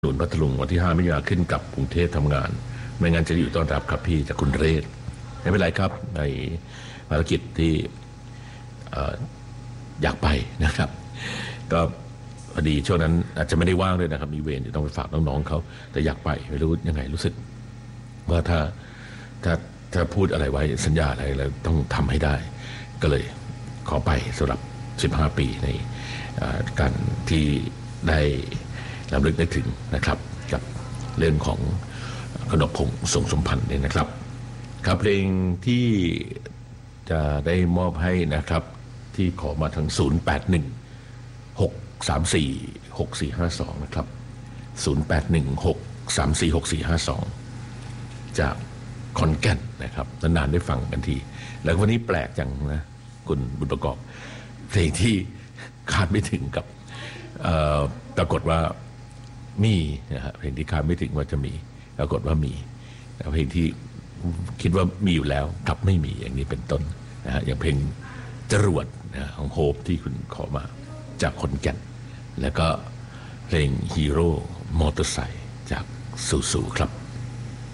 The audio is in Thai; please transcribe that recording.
หนุนพัทลุงวันที่5 มิถุนายนขึ้นกับกรุงเทพทำงานไม่งั้นจะอยู่ต้อนรับครับพี่จากคุณเรศไม่เป็นไรครับในภารกิจที่อยากไปนะครับก็พอดีช่วงนั้นอาจจะไม่ได้ว่างด้วยนะครับมีเวรต้องไปฝากน้องๆเขาแต่อยากไปไม่รู้ยังไงรู้สึกว่าถ้าพูดอะไรไว้สัญญาอะไรแล้วต้องทำให้ได้ก็เลยขอไปสำหรับ15 ปีในการที่ได้รำลึกนึกถึงนะครับกับเรื่องของขนบพงษ์ทรงสมพันธ์เนี่ยนะครับครับเพลงที่จะได้มอบให้นะครับที่ขอมาทาง0816346452นะครับ0816346452จากขอนแก่นนะครับนานๆได้ฟังกันทีแล้ววันนี้แปลกจังนะคุณบุญประกอบเพลงที่คาดไม่ถึงกับปรากฏว่ามีนะฮะเพลงที่คาดไม่ถึงว่าจะมีปรากฏว่ามีเพลงที่คิดว่ามีอยู่แล้วกลับไม่มีอย่างนี้เป็นต้นนะฮะอย่างเพลงจรวดนะของโฮปที่คุณขอมาจากขอนแก่นแล้วก็เพลงฮีโร่มอเตอร์ไซค์จากซูซูครับ